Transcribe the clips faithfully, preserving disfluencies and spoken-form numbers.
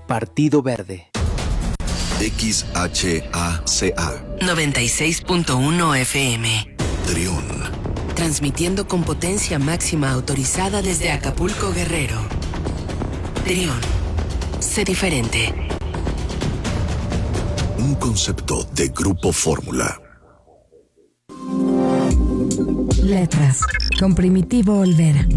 Partido Verde. X H A C A noventa y seis punto uno F M. Trión. Transmitiendo con potencia máxima autorizada desde Acapulco, Guerrero. Trión. Sé diferente. Un concepto de Grupo Fórmula. Letras, con Primitivo Olvera.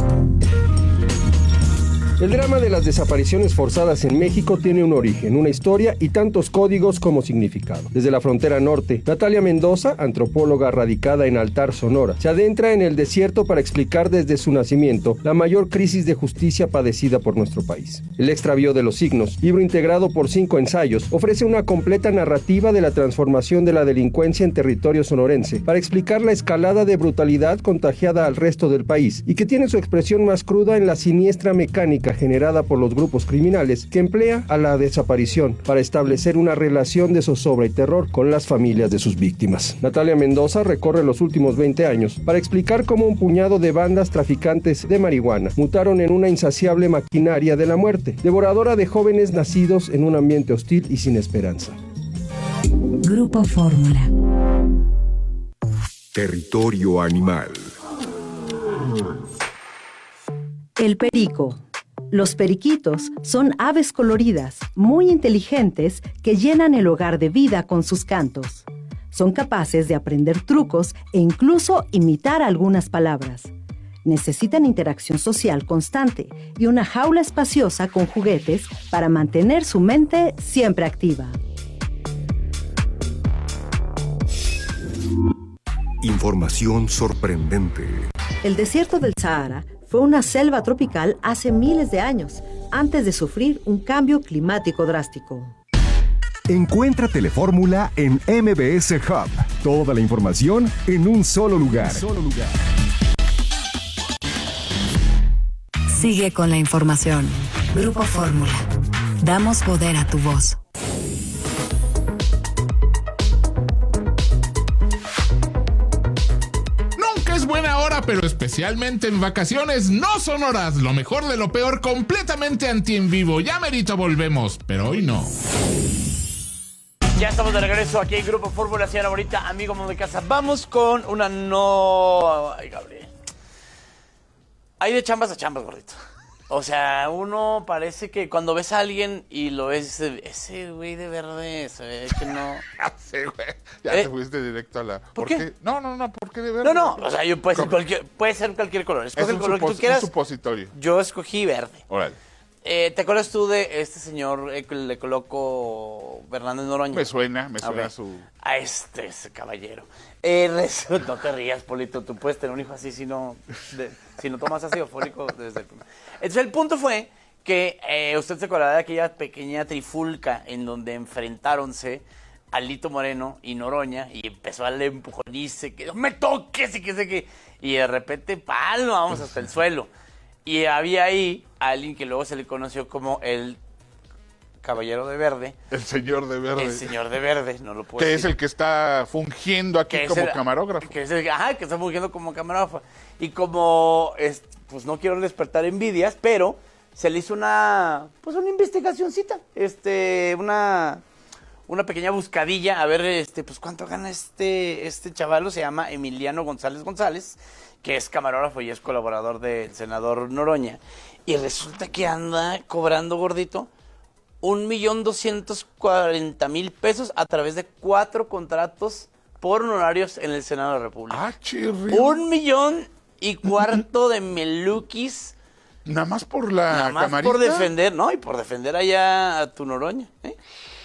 El drama de las desapariciones forzadas en México tiene un origen, una historia y tantos códigos como significado. Desde la frontera norte, Natalia Mendoza, antropóloga radicada en Altar, Sonora, se adentra en el desierto para explicar desde su nacimiento la mayor crisis de justicia padecida por nuestro país. El extravío de los signos, libro integrado por cinco ensayos, ofrece una completa narrativa de la transformación de la delincuencia en territorio sonorense para explicar la escalada de brutalidad contagiada al resto del país y que tiene su expresión más cruda en la siniestra mecánica generada por los grupos criminales que emplea a la desaparición para establecer una relación de zozobra y terror con las familias de sus víctimas. Natalia Mendoza recorre los últimos veinte años para explicar cómo un puñado de bandas traficantes de marihuana mutaron en una insaciable maquinaria de la muerte, devoradora de jóvenes nacidos en un ambiente hostil y sin esperanza. Grupo Fórmula. Territorio animal. El perico. Los periquitos son aves coloridas, muy inteligentes, que llenan el hogar de vida con sus cantos. Son capaces de aprender trucos e incluso imitar algunas palabras. Necesitan interacción social constante y una jaula espaciosa con juguetes para mantener su mente siempre activa. Información sorprendente. El desierto del Sahara fue una selva tropical hace miles de años, antes de sufrir un cambio climático drástico. Encuentra Telefórmula en M B S Hub. Toda la información en un solo lugar. Un solo lugar. Sigue con la información. Grupo Fórmula. Damos poder a tu voz. Buena hora, pero especialmente en vacaciones no son horas. Lo mejor de lo peor, completamente anti en vivo. Ya merito volvemos, pero hoy no. Ya estamos de regreso aquí en Grupo Fórmula, señora bonita, amigo amo de casa. Vamos con una no... Ay, Gabriel. Hay de chambas a chambas, gordito. O sea, uno parece que cuando ves a alguien y lo ves, ese güey de verde, se ve que no... Sí, güey. Ya ¿Eh? Te fuiste directo a la... ¿Por, ¿Por qué? qué? No, no, no, ¿por qué de verde? No, no, o sea, yo puede ser cualquier, puede ser cualquier color. Escoge el color supos- que tú quieras. Es un supositorio. Yo escogí verde. Órale. Eh, ¿Te acuerdas tú de este señor eh, que le coloco Fernández Noroña? Me suena, me suena okay. su... A este, ese caballero. Eh, no te rías, Polito, tú puedes tener un hijo así si no, de, si no tomas ácido fólico desde el primer. Entonces el punto fue que eh, usted se acordará de aquella pequeña trifulca en donde enfrentáronse Alito Moreno y Noroña y empezó a darle empujonice, que no me toques y que sé que... Y de repente, palo, vamos hasta el suelo. Y había ahí a alguien que luego se le conoció como el caballero de verde. El señor de verde. El señor de verde, no lo puedo Que decir. es el que está fungiendo aquí como el, camarógrafo. Que es el, ajá, que está fungiendo como camarógrafo. Y como, es, pues no quiero despertar envidias, pero se le hizo una, pues una investigacioncita, este, una... una pequeña buscadilla a ver este pues cuánto gana este este chavalo. Se llama Emiliano González González, que es camarógrafo y es colaborador del senador Noroña, y resulta que anda cobrando, gordito, un millón doscientos cuarenta mil pesos a través de cuatro contratos por honorarios en el Senado de la República. Ah, chirri. Un millón y cuarto de meluquis. Nada más por la Nada más camarita. por defender, ¿no? Y por defender allá a tu Noroña, ¿eh?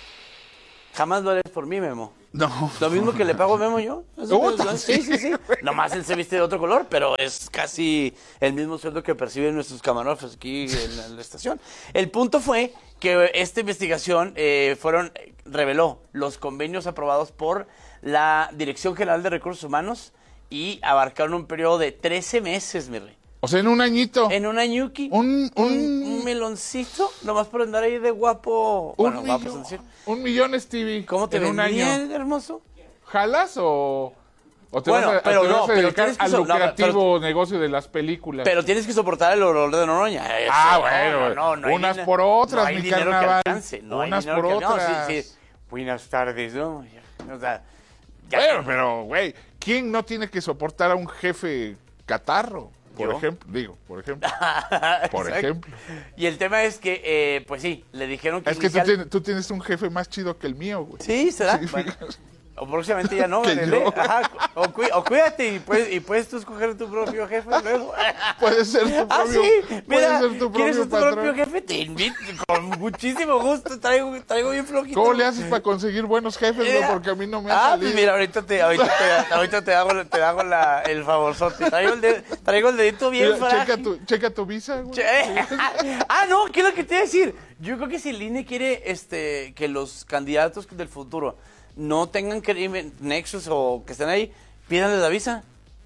Jamás lo harías por mí, Memo. No. Lo mismo que le pago a Memo yo. Oh, sí, sí, sí. Nomás él se viste de otro color, pero es casi el mismo sueldo que perciben nuestros camarógrafos aquí en la, en la estación. El punto fue que esta investigación eh, fueron reveló los convenios aprobados por la Dirección General de Recursos Humanos y abarcaron un periodo de trece meses, mi rey. O sea, en un añito. En un añuki. Un, un, un, un meloncito, nomás por andar ahí de guapo. Un Bueno, millón, guapo, un millón, Stevie. ¿Cómo te en ven un año? bien, hermoso? ¿Jalas o...? ¿O te Bueno, vas a, pero te no, vas a pero dedicar tienes que al so- no, lucrativo negocio de las películas? Pero tienes que soportar el olor de Noroña. Eso, Ah, bueno, no, no, no hay unas dina- por otras, no hay mi dinero que carnaval. alcance, no hay Unas dinero por que- no, otras. sí, sí. Buenas tardes, ¿no? O sea, ya Bueno, que- pero, güey, ¿quién no tiene que soportar a un jefe catarro? Por ¿Yo? ejemplo, digo, por ejemplo. Por Exacto. ejemplo. Y el tema es que, eh, pues sí, le dijeron que Es que tú inicial- tienes, tú tienes un jefe más chido que el mío, güey. Sí, será. Sí, Bueno, fíjate. o próximamente ya no, Que René. yo. Ajá, o, cuí- o cuídate y puedes, y puedes tú escoger tu propio jefe luego. Puede ser tu Ah, propio, sí, puede mira, ser tu ¿quieres propio ser tu patrón. propio jefe? Te invito, con muchísimo gusto, traigo, traigo bien flojito. ¿Cómo le haces para conseguir buenos jefes, Mira. güey? Porque a mí no me ha Ah, salido. pues mira, ahorita te, ahorita te, ahorita te hago, te hago la, el favorzote. Traigo el, de- traigo el dedito bien Mira, frágil. checa, tu, checa tu visa, güey. Che- ah, no, ¿qué es lo que te iba a decir? Yo creo que si el I N E quiere este, que los candidatos del futuro no tengan crimen, nexos o que estén ahí, pídanle la visa.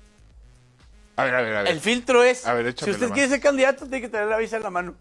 A ver, a ver, a ver. El filtro es, A ver, si échame usted la quiere mano. ser candidato, tiene que tener la visa en la mano.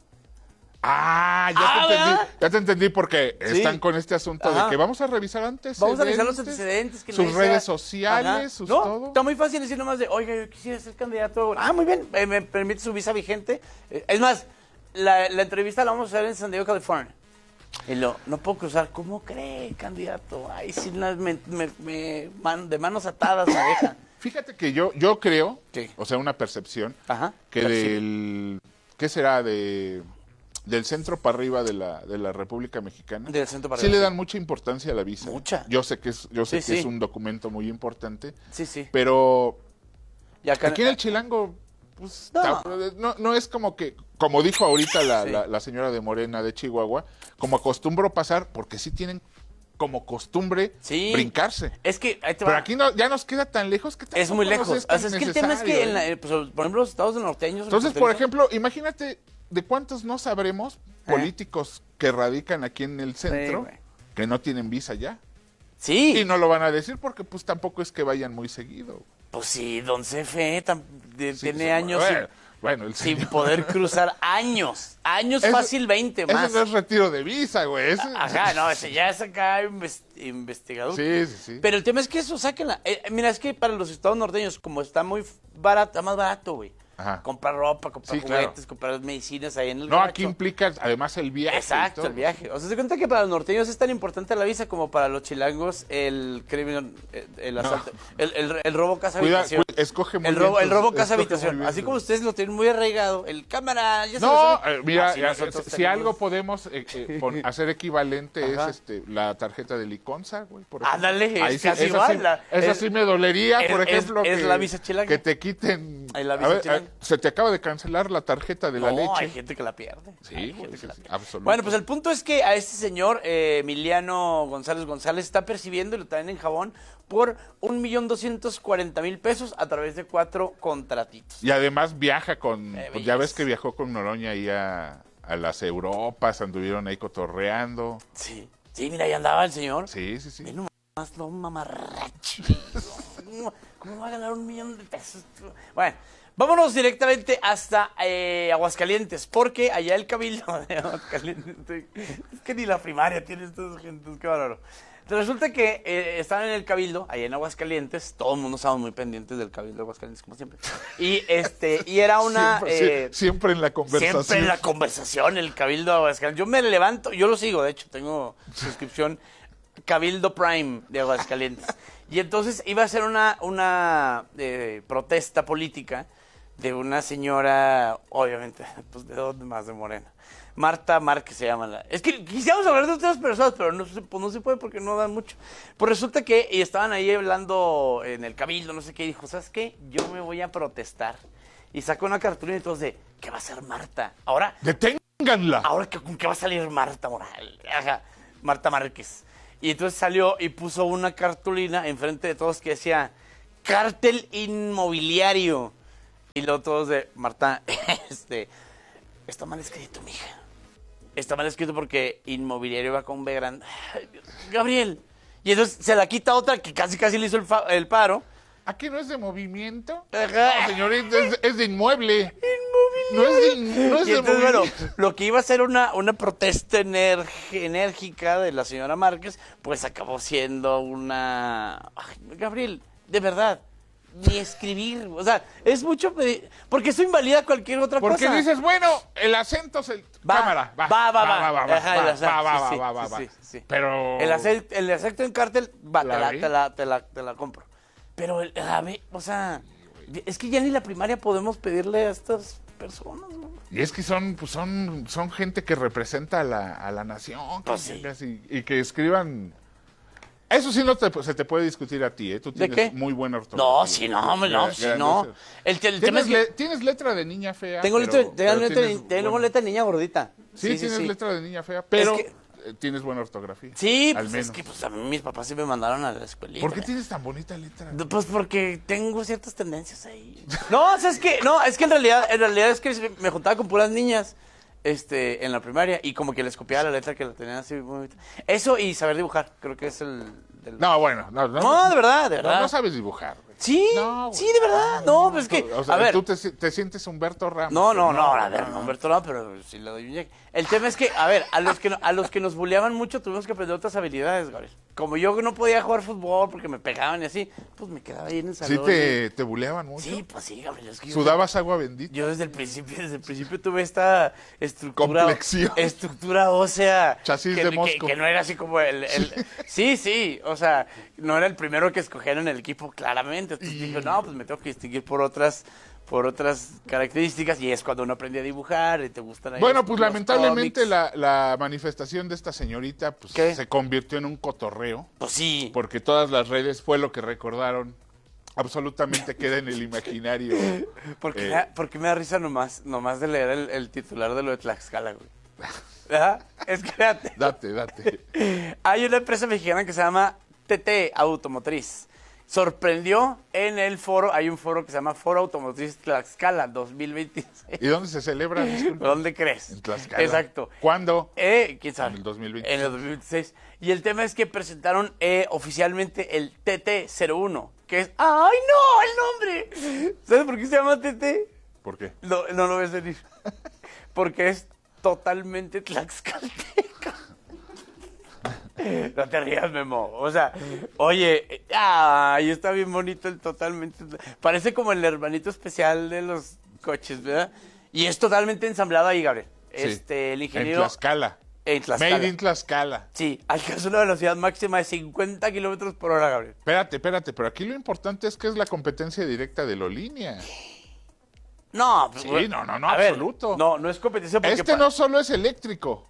Ah, ya Ah, te entendí. ¿verdad? Ya te entendí porque Sí. están con este asunto Ajá. de que vamos a revisar antes. Vamos a revisar los antecedentes. Que sus nadie redes sea- sociales, Ajá. sus no, todo. Está muy fácil decir nomás de, oiga, yo quisiera ser candidato. Ah, muy bien, eh, me permite su visa vigente. Eh, es más, la, la entrevista la vamos a hacer en San Diego, California. Y lo, no puedo cruzar. ¿Cómo cree, candidato? Ay, sí, la- me, me- me- man- de manos atadas me deja. Fíjate que yo, yo creo, ¿Qué? o sea, una percepción, Ajá. que Percibe. del, ¿qué será? De, del centro para arriba de la, de la República Mexicana. Del centro para sí arriba, le sí. dan mucha importancia a la visa. Mucha. Yo sé que es, yo sé Sí, que sí. es un documento muy importante, Sí, sí. pero Y acá, aquí en el Chilango, pues, No. ta- no, no es como que, como dijo ahorita la, Sí. la, la señora de Morena de Chihuahua, como acostumbro pasar, porque sí tienen como costumbre Sí. brincarse. Es que ahí te Pero va. aquí no, ya nos queda tan lejos que Es muy tampoco nos lejos. es tan O sea, es que el tema es que, necesario, en la- ¿eh? eh, pues, por ejemplo, los estados norteños. Entonces, por fronterizos, ejemplo, imagínate de cuántos no sabremos políticos que radican aquí en el centro güey. que no tienen visa ya. Sí. Y no lo van a decir porque pues tampoco es que vayan muy seguido. Pues sí, don C F E tam- de- Sí, tiene sí, años bueno, sin, bueno, el sin señor- poder cruzar. Años. Años Ese- fácil veinte más. Ese no es retiro de visa, güey. ese- Ajá, no, ese ya es acá inves- investigador. Sí, sí, sí. Pero el tema es que eso, sáquenla. Eh, mira, es que para los estados norteños, como está muy f- barato, está más barato, güey. Ajá. Comprar ropa, comprar Sí, claro. juguetes, comprar medicinas ahí en el No, gabacho. aquí implica además el viaje. y Exacto, todo. el viaje. O sea, se cuenta que para los norteños es tan importante la visa como para los chilangos el crimen, el, el asalto, el, el- el robo casa Cuida- habitación. cu- escoge muy el bien robo, el tus- robo casa escoge habitación. muy bien Así tus- como ustedes lo tienen muy arraigado, el cámara, ya se lo No, saben. eh, mira, Así ya, nosotros si tenemos- algo podemos eh, eh, pon- hacer equivalente Ajá. es este la tarjeta de Liconza, güey, por ejemplo. Ándale, Ahí es sí- casi esa igual, sí- la- esa es- sí me dolería, es- por es- ejemplo, es que, la visa chilanga. que te quiten. Ahí la A visa ver, chilanga. eh, se te acaba de cancelar la tarjeta de la No, leche. hay gente que la pierde. Sí, Hay güey, gente sí, que la sí, pierde. absoluto. Bueno, pues el punto es que a este señor, eh, Emiliano González González, está percibiendo y lo traen en jabón por un millón doscientos cuarenta mil pesos a través de cuatro contratitos. Y además viaja con, Eh, pues ya ves belleza. que viajó con Noroña ahí a, a las Europas, anduvieron ahí cotorreando. Sí, sí, mira, ahí andaba el señor. Sí, sí, sí. Ve nomás lo mamarracho. ¿Cómo, ¿Cómo va a ganar un millón de pesos? Bueno, vámonos directamente hasta eh, Aguascalientes, porque allá el cabildo de Aguascalientes, es que ni la primaria tiene estos gentes, qué bárbaro. Resulta que eh, estaban en el cabildo, allá en Aguascalientes, todo el mundo estaba muy pendientes del cabildo de Aguascalientes, como siempre. Y este, y era una... Siempre, eh, sí, siempre en la conversación. Siempre en la conversación, el Cabildo de Aguascalientes. Yo me levanto, yo lo sigo, de hecho, tengo suscripción Cabildo Prime de Aguascalientes. Y entonces iba a ser una, una eh, protesta política de una señora, obviamente, pues de dónde más, de Morena. Marta Márquez se llama. La... Es que quisiéramos hablar de otras personas, pero no se, pues no se puede porque no dan mucho. Pues resulta que y estaban ahí hablando en el Cabildo, no sé qué, y dijo, ¿sabes qué? Yo me voy a protestar. Y sacó una cartulina y todos de, ¿qué va a hacer Marta? Ahora, ¡Deténganla! ahora ¿qué- ¿con qué va a salir Marta Moral? Ajá, Marta Márquez. Y entonces salió y puso una cartulina enfrente de todos que decía, cártel inmobiliario. Y luego todos de, Marta, este, está mal escrito, mija. Está mal escrito porque inmobiliario va con B grande. Ay, Dios, Gabriel. Y entonces se la quita otra que casi casi le hizo el, fa- el paro. ¿Aquí no es de movimiento? Ajá. No, señorita, es, es de inmueble. No es de, in- no es Y de entonces, bueno, movimiento. lo que iba a ser una, una protesta ener- enérgica de la señora Márquez, pues acabó siendo una... Ay, Gabriel, de verdad, ni escribir. O sea, es mucho pedir. Porque eso invalida cualquier otra Porque cosa. dices, bueno, el acento se... Va, cámara, va, va, va, va. va, va, va, Ajá, el va, acento, va, va, sí, va, va, sí, va. sí, sí. Pero... El acento, el acento en cártel, va, La te, la, vi. te, la, te, la, te la compro. Pero, el, a ver, o sea, es que ya ni la primaria podemos pedirle a estas personas, ¿no? Y es que son, pues son, son gente que representa a la, a la nación, que Pues sí. y, y que escriban. Eso sí no te, se te puede discutir a ti, ¿eh? Tú ¿De tienes qué? muy buena ortografía. No, sí, no, hombre, no, Gra- sí, no. grandiosa. El, te- el tema ¿Tienes, es que le- tienes letra de niña fea. tengo, pero- letra, tengo, pero letra, tienes tengo buen- letra de niña gordita. Sí, tienes letra de niña fea, pero Es que- eh, tienes buena ortografía. Sí, al pues menos. es que pues, a mí mis papás sí me mandaron a la escuelita. ¿Por qué tienes tan bonita letra? Pues porque tengo ciertas tendencias ahí. No, o sea, es que, no, es que en realidad, en realidad es que me juntaba con puras niñas, este, en la primaria, y como que les copiaba la letra que la tenían así muy... Eso y saber dibujar, creo que es el... del- No, bueno, no, no. No, de verdad, de No, verdad. no sabes dibujar. güey. Sí, No, güey. sí, de verdad. No, pues es que, O sea, a ver. tú te, te sientes Humberto Ramos. No, no, pero no, a ver, no, Humberto, no, pero sí le doy un llegue. El tema es que, a ver, a los que, no- a los que nos bulleaban mucho tuvimos que aprender otras habilidades, Gabriel. Como yo no podía jugar fútbol porque me pegaban y así, pues me quedaba ahí en el Sí salón. te, te buleaban mucho. Sí, pues sí, Gabriel. Es que yo- ¿Sudabas agua bendita? Yo desde el principio, desde el principio tuve esta estructura, Complexión. estructura ósea. Chasis que, de que- Mosco. que no era así como el, el- sí, sí, o sea, no era el primero que escogieron en el equipo, claramente. Entonces dije, no, pues me tengo que distinguir por otras, por otras características, y es cuando uno aprende a dibujar y te gustan ahí Bueno, los- pues los lamentablemente cómics. la, la manifestación de esta señorita pues, ¿Qué? se convirtió en un cotorreo. Pues sí. Porque todas las redes fue lo que recordaron. Absolutamente queda en el imaginario. ¿Por qué, Eh, me da- por qué me da risa nomás, nomás de leer el, el titular de lo de Tlaxcala, güey? ¿Verdad? Es que fíjate. Date, date. Hay una empresa mexicana que se llama T T Automotriz. Sorprendió en el foro, hay un foro que se llama Foro Automotriz Tlaxcala dos mil veintiséis. ¿Y dónde se celebra? Disculpa. ¿Dónde crees? En Tlaxcala. Exacto. ¿Cuándo? Eh, ¿quién sabe? En el dos mil veintiséis. En el dos mil veintiséis. Y el tema es que presentaron eh, oficialmente el T T cero uno, que es... ¡Ay, no! ¡El nombre! ¿Sabes por qué se llama T T? ¿Por qué? No, no lo ves venir. Porque es totalmente tlaxcalteca. No te rías, Memo. O sea, oye, ay, está bien bonito el totalmente. Parece como el hermanito especial de los coches, ¿verdad? Y es totalmente ensamblado ahí, Gabriel. Sí. Este, el En ingeniero. Tlaxcala. En Tlaxcala. Made in Tlaxcala. Sí, alcanzó una velocidad máxima de cincuenta kilómetros por hora, Gabriel. Espérate, espérate, pero aquí lo importante es que es la competencia directa de Lolínea. No, Sí, pues, no, no, no, a ver, absoluto. no, no es competencia porque... Este pa- no solo es eléctrico,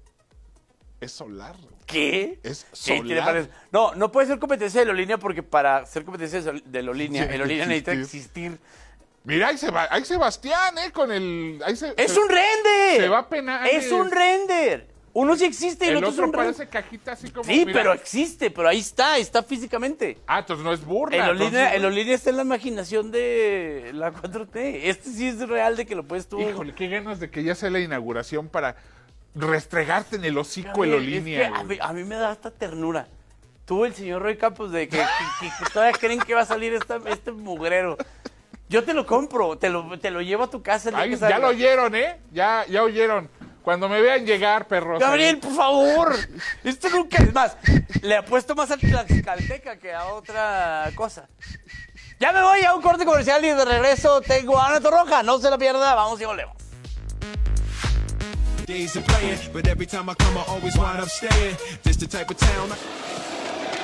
es solar. ¿Qué? Es Sí, solar. tiene paneles. No, no puede ser competencia de Lolínea porque para ser competencia de Sol- de Lolínea, Tiene el Lolínea que necesita existir. existir. Mira, ahí, se va, ahí Sebastián, ¿eh? Con el... ahí se- ¡Es se- un render! Se va a penar. ¡Es un render! Uno sí existe y el, El otro es otro un render. parece cajita así como... Sí, mira. pero existe, pero ahí está, está físicamente. Ah, entonces no es burla. El entonces- Lolínea, el Lolínea está en la imaginación de la cuatro T. Este sí es real de que lo puedes tú... Híjole, qué ganas de que ya sea la inauguración para restregarte en el hocico el Gabriel, es Lolínea. que a, güey. mí, a mí me da hasta ternura. Tú, el señor Roy Campos, de que, que- que- que todavía creen que va a salir esta- este mugrero. Yo te lo compro, te lo, te lo llevo a tu casa. el día Ay, que ya salga. lo oyeron, ¿eh? Ya, ya oyeron. Cuando me vean llegar, perros. Gabriel, por favor. Esto nunca es más. Le apuesto más a Tlaxcalteca que a otra cosa. Ya me voy a un corte comercial y de regreso tengo a Ana Torroja. No se la pierda, vamos y volvemos. Days of playing, but every time I come, I always wind up staying. This the type of town. I-